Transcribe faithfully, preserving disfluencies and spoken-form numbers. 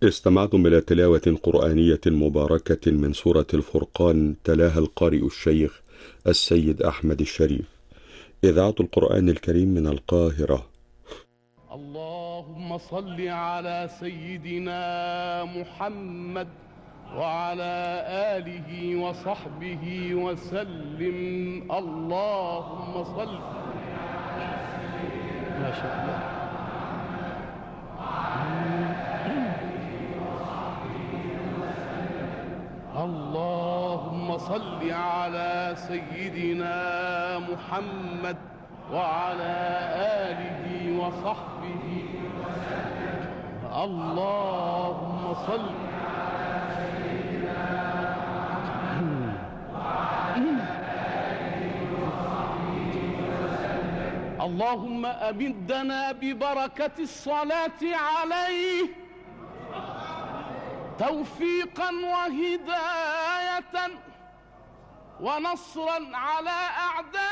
استمعتم إلى تلاوة قرآنية مباركة من سورة الفرقان، تلاها القارئ الشيخ السيد أحمد الشريف. إذاعة القرآن الكريم من القاهرة. اللهم صل على سيدنا محمد وعلى آله وصحبه وسلم. اللهم صل ما شاء الله. اللهم صل على سيدنا محمد وعلى آله وصحبه وسلم. اللهم صل على سيدنا محمد وعلى آله وصحبه وسلم. اللهم أمدنا ببركة الصلاة عليه توفيقا وهداية ونصرا على أعدائه